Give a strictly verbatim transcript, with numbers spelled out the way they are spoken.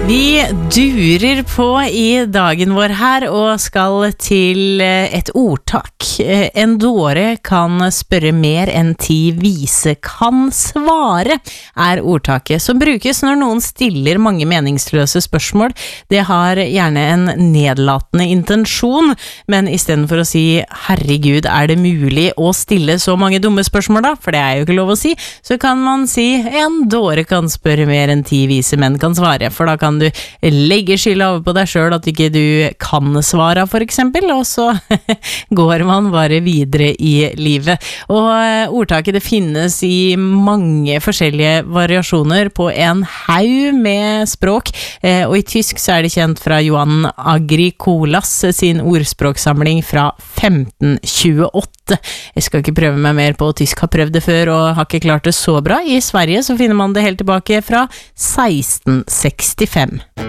Vi durer på i dagen vår her og skal til et ordtak. En dåre kan spørre mer enn ti vise kan svare, er ordtaket som brukes når noen stiller mange meningsløse spørsmål. Det har gjerne en nedlatende intensjon, men i stedet for å si herregud, er det mulig å stille så mange dumme spørsmål da? For det er jo ikke lov å si. Så kan man si en dåre kan spørre mer enn ti vise menn kan svare, for da kan du legge skylda over på deg selv at ikke du kan svare for eksempel, og så går man bare videre i livet. Og ordtaket det finnes i mange forskjellige variasjoner på en haug med språk, og i tysk så er det kjent fra Johan Agricolas sin ordspråksamling fra femten tjueåtte. Jeg skal ikke prøve meg mer på tysk, har prøvd det før og har ikke klart det så bra. I Sverige så finner man det helt tilbake fra seksten sekstifem.